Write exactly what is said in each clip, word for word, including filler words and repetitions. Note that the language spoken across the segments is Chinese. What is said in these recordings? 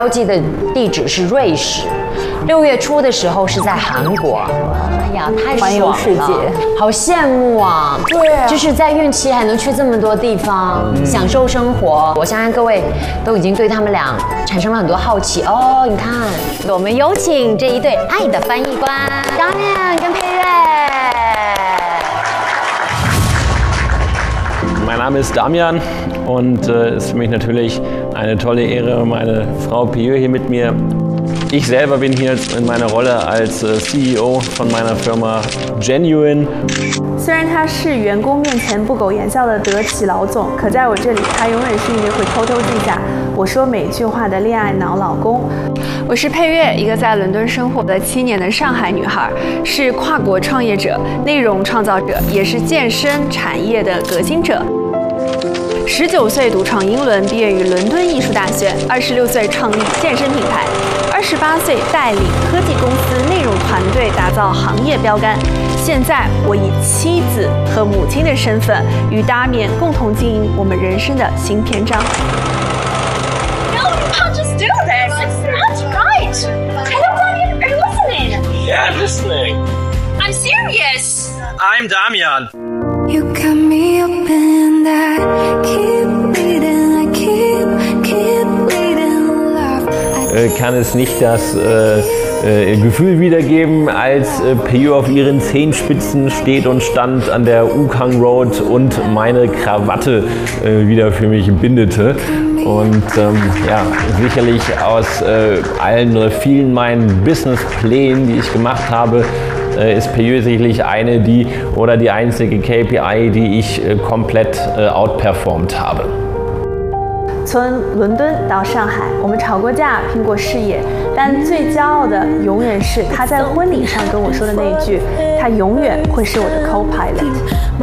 标记的地址是瑞士，六月初的时候是在韩国。哎呀，太爽了！环游世界，好羡慕啊！ 对啊， 就是在孕期还能去这么多地方，嗯、享受生活。我相信各位都已经对他们俩产生了很多好奇哦。你看，我们有请这一对爱的翻译官Damian跟佩月。 Mein Name ist Damian und es äh, ist für mich natürlich eine tolle Ehre, meine Frau Pieux hier mit mir. Ich selber bin hier in meiner Rolle als äh, C E O von meiner Firma Genuine. 虽然他是员工面前不苟言笑的得体老总，可在我这里，他永远是一位会偷偷记下我说每句话的恋爱脑老公。我是佩月，一个在伦敦生活了七年的上海女孩，是跨国创业者、内容创造者，也是健身产业的革新者。十九岁独闯英伦，毕业于伦敦艺术大学。二十六岁创立健身品牌。二十八岁带领科技公司内容团队打造行业标杆。现在我以妻子和母亲的身份，与Damian共同经营我们人生的新篇章。 No, you can't just do this. It's not right. Hello, Damian. Are you listening? Yeah, I'm listening. I'm serious. I'm Damian. You got me open, I keep bleeding, I keep, keep bleeding, love. Äh, kann es nicht das äh, äh, Gefühl wiedergeben, als äh, Pieux auf ihren Zehenspitzen steht und stand an der Ukang Road und meine Krawatte äh, wieder für mich bindete. Und ähm, ja, sicherlich aus äh, allen oder vielen meinen Businessplänen, die ich gemacht habe, ist Pieux sicherlich eine die oder die einzige K P I, die ich komplett outperformed habe. 从伦敦到上海，我们吵过架，拼过事业，但最骄傲的永远是他在婚礼上跟我说的那一句：“他永远会是我的 co-pilot。”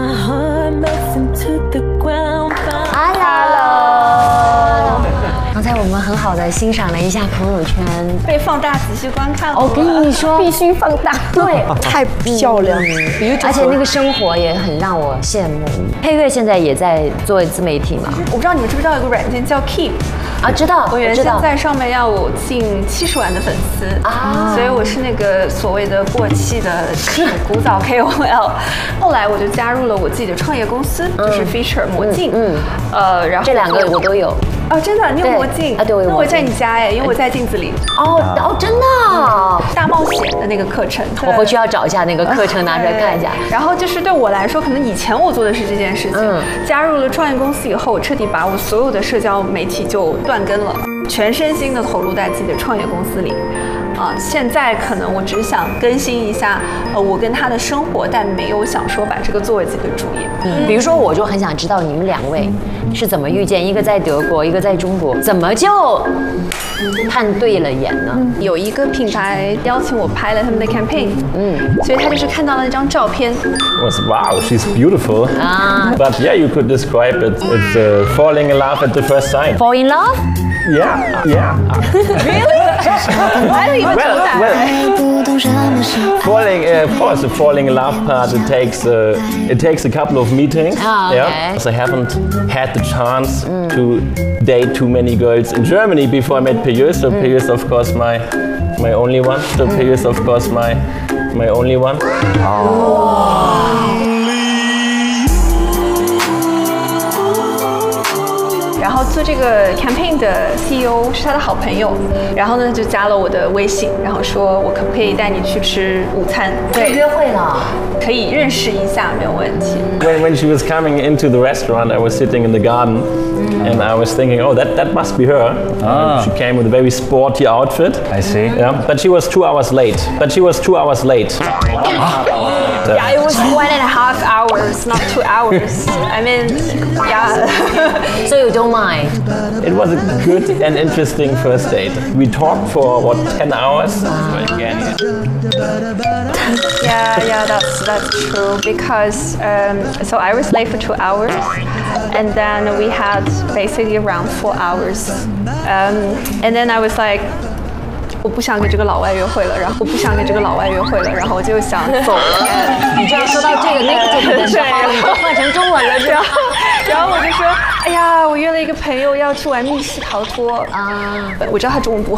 Hello， 刚才我们很好的欣赏了一下朋友圈， 被放大仔细观看了。 我跟你说， 必须放大， 对， 太漂亮了， 而且那个生活也很让我羡慕。佩月现在也在做自媒体嘛？ 我不知道你们知不知道有个软件叫 Keep 啊，知道， 我原先在上面要有近七十万的粉丝啊，所以我是那个所谓的过气的古早 K O L。后来我就加入了我自己的创业公司，就是 Feature 魔镜，嗯，呃，然后这两个我都有。 哦，真的，你有魔镜啊？对，我有。 那我在你家哎，因为我在镜子里。 哦哦，真的， 大冒险的那个课程， 我回去要找一下那个课程，拿出来看一下。 然后就是对我来说，可能以前我做的是这件事情，嗯，加入了创业公司以后，我彻底把我所有的社交媒体就断更了，全身心的投入在自己的创业公司里。啊，现在可能我只想更新一下，呃，我跟他的生活，但没有想说把这个作为自己的主业。 嗯，比如说，我就很想知道你们两位是怎么遇见，一个在德国，一个在中国，怎么就看对了眼呢？ 嗯、有一个品牌邀请我拍了他们的 campaign， 嗯，所以他就是看到了那张照片。 Was wow, she's beautiful. Ah. But yeah, you could describe it. It's uh, falling in love at the first sight. Fall in love? Yeah, yeah. Really? I don't even well, know that. Well, falling, uh, of course, the falling in love part. It takes uh, it takes a couple of meetings. Oh, okay. Yeah, because I haven't had the chance mm. to date too many girls in Germany before I met Pieux. So mm. Pieux, of course, my my only one. So mm. Pieux, of course, my my only one. Oh. 然后做这个 campaign 的 C E O 是他的好朋友，然后呢就加了我的微信，然后说我可不可以带你去吃午餐？ 对，约会了， 可以认识一下，没有问题。 When when she was coming into the restaurant, I was sitting in the garden, mm. and I was thinking, oh, that that must be her. Ah. She came with a very sporty outfit. I see. Yeah, but she was two hours late. But she was two hours late. Yeah, it was one and a half hours, not two hours. I mean, yeah. So you don't mind? It was a good and interesting first date. We talked for what ten hours. Yeah, yeah, that's that's true. Because um, so I was late for two hours, and then we had basically around four hours. Um, and then I was like. 我不想跟这个老外约会了，然后我不想跟这个老外约会了，然后我就想走了。 你这样说到这个 negative 的时候，你都换成中文了，是吧？ 然后我就说，哎呀，我约了一个朋友要去玩密室逃脱啊，我知道他中文不